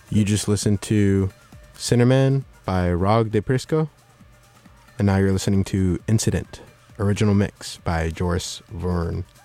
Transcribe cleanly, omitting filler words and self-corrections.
You just listened to Sinnerman by Rog de Prisco. And now you're listening to Incident, original mix by Joris Verne.